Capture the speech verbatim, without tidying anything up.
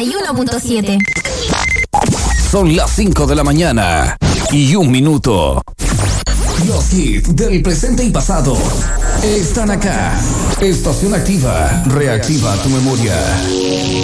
y uno punto siete. Son las cinco de la mañana y un minuto. Los hits del presente y pasado están acá. Estación Activa. Reactiva tu memoria.